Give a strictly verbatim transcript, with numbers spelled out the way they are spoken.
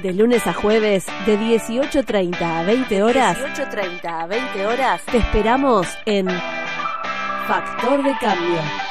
De lunes a jueves, de dieciocho treinta a veinte horas. dieciocho treinta a veinte horas. Te esperamos en Factor de Cambio.